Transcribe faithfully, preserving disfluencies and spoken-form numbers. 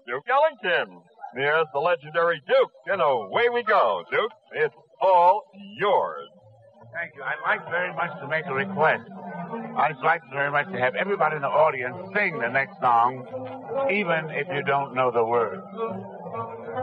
Duke Ellington. Yes, the legendary Duke. And away we go, Duke. It's all yours. Thank you. I'd like very much to make a request. I'd like very much to have everybody in the audience sing the next song, even if you don't know the words.